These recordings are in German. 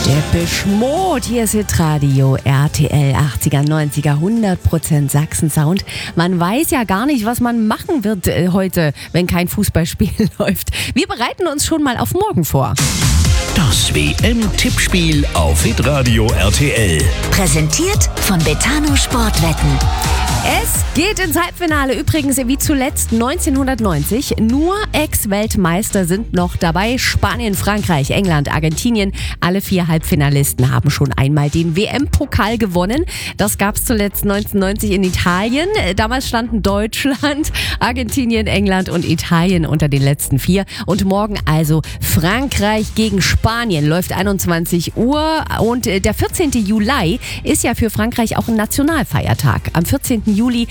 Depeche Mode, hier ist Hitradio RTL 80er, 90er, 100% Sachsen-Sound. Man weiß ja gar nicht, was man machen wird heute, wenn kein Fußballspiel läuft. Wir bereiten uns schon mal auf morgen vor. Das WM-Tippspiel auf Hitradio RTL. Präsentiert von Betano Sportwetten. Es geht ins Halbfinale. Übrigens wie zuletzt 1990. Nur Ex-Weltmeister sind noch dabei. Spanien, Frankreich, England, Argentinien. Alle 4 Halbfinalisten haben schon einmal den WM-Pokal gewonnen. Das gab es zuletzt 1990 in Italien. Damals standen Deutschland, Argentinien, England und Italien unter den letzten 4. Und morgen also Frankreich gegen Spanien. Läuft 21 Uhr. Und der 14. Juli ist ja für Frankreich auch ein Nationalfeiertag. Am 14. Juli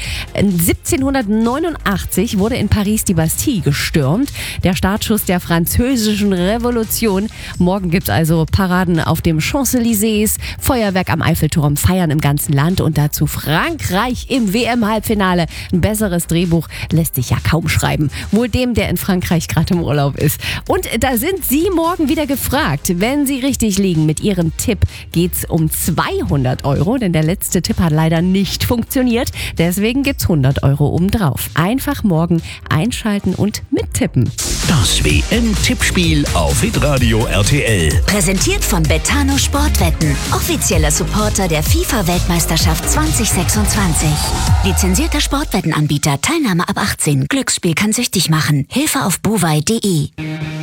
1789 wurde in Paris die Bastille gestürmt. Der Startschuss der französischen Revolution. Morgen gibt es also Paraden auf dem Champs-Élysées, Feuerwerk am Eiffelturm, Feiern im ganzen Land und dazu Frankreich im WM-Halbfinale. Ein besseres Drehbuch lässt sich ja kaum schreiben. Wohl dem, der in Frankreich gerade im Urlaub ist. Und da sind Sie morgen wieder gefragt. Wenn Sie richtig liegen mit Ihrem Tipp, geht's um 200 €, denn der letzte Tipp hat leider nicht funktioniert. Deswegen gibt's 100 € obendrauf. Einfach morgen einschalten und mittippen. Das WM-Tippspiel auf Hitradio RTL. Präsentiert von Betano Sportwetten. Offizieller Supporter der FIFA-Weltmeisterschaft 2026. Lizenzierter Sportwettenanbieter. Teilnahme ab 18. Glücksspiel kann süchtig machen. Hilfe auf bovai.de.